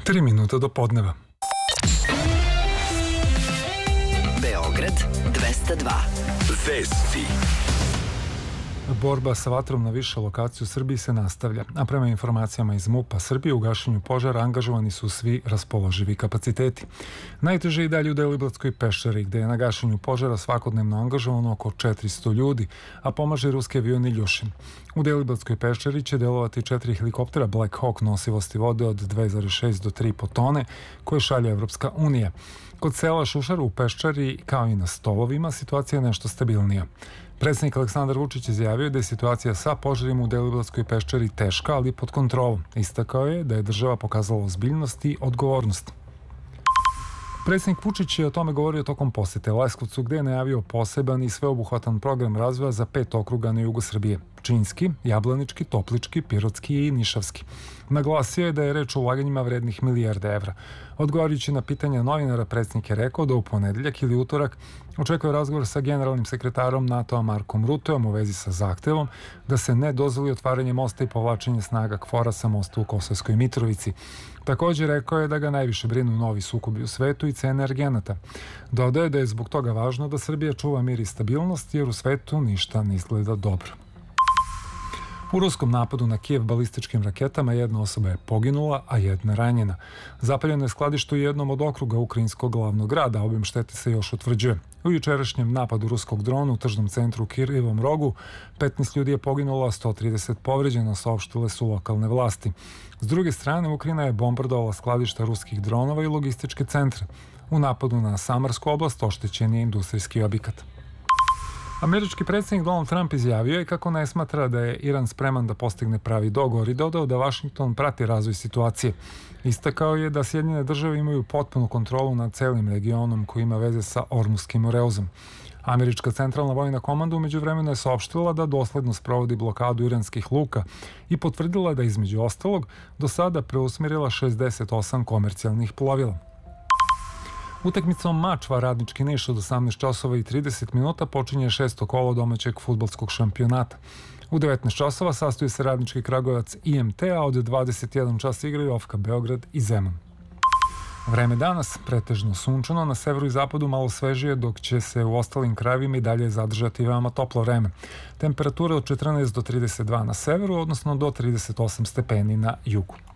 3 minuta do podneva. Beograd 202. Vesti. Borba sa vatrom na više lokacija u Srbiji se nastavlja, a prema informacijama iz MUP-a Srbije u gašenju požara angažovani su svi raspoloživi kapaciteti. Najteže je i dalje u Deliblatskoj peščari, gde je na gašenju požara svakodnevno angažovano oko 400 ljudi, a pomaže ruski avion Iljušin. U Deliblatskoj peščari će delovati 4 helikoptera Black Hawk nosivosti vode od 2,6 do 3,5 tone, koje šalje Evropska unija. Kod sela Šušar u Peščari, kao i na Stolovima, situacija je nešto stabilnija. Predsjednik Aleksandar Vučić izjavio da je situacija sa požarima u Deliblatskoj peščari teška, ali pod kontrolom. Istakao je da je država pokazala ozbiljnost i odgovornost. Predsjednik Vučić je o tome govorio tokom posete Leskovcu, gde je najavio poseban i sveobuhvatan program razvoja za 5 okruga na jugu Srbije: Pčinjski, Jablanički, Toplički, Pirotski i Nišavski. Naglasio je da je reč o ulaganjima vrednih milijarde evra. Odgovarajući na pitanja novinara, predsjednik je rekao da u ponedeljak ili utorak očekuje razgovor sa generalnim sekretarom NATO-a Markom Ruteom u vezi sa zahtevom da se ne dozvoli otvaranje mosta i povlačenje snaga KFOR-a sa mosta u Kosovskoj Mitrovici. Također rekao je da ga najviše brinu novi sukobi u svetu i cene energenata. Dodao je da je zbog toga važno da Srbija čuva mir i stabilnost, jer u svetu ništa ne izgleda dobro. U ruskom napadu na Kijev balističkim raketama jedna osoba je poginula, a jedna ranjena. Zapaljeno je skladište u jednom od okruga ukrajinskog glavnog grada, a obim štete se još utvrđuje. U jučerašnjem napadu ruskog drona u tržnom centru u Kirijevom rogu 15 ljudi je poginulo, a 130 povređeno, saopštile su lokalne vlasti. S druge strane, Ukrajina je bombardovala skladišta ruskih dronova i logističke centre. U napadu na Samarsku oblast oštećen je industrijski objekat. Američki predsjednik Donald Trump izjavio je kako ne smatra da je Iran spreman da postigne pravi dogovor i dodao da Vašington prati razvoj situacije. Istakao je da Sjedinjene države imaju potpunu kontrolu nad celim regionom koji ima veze sa Ormuskim moreozom. Američka centralna vojna komanda umeđu vremena je saopštila da dosledno sprovodi blokadu iranskih luka i potvrdila da između ostalog do sada preusmjerila 68 komercijalnih plovila. Utakmicom Mačva Radnički Niš od 18 časova i 30 minuta počinje 6. kolo domaćeg fudbalskog šampionata. U 19 časova sastoji se Radnički Kragujevac IMT, a od 21 čas igraju OFK Beograd i Zemun. Vreme danas pretežno sunčano, na severu i zapadu malo svežije, dok će se u ostalim krajevima i dalje zadržati veoma toplo vreme. Temperatura od 14 do 32 na severu, odnosno do 38 stepeni na jugu.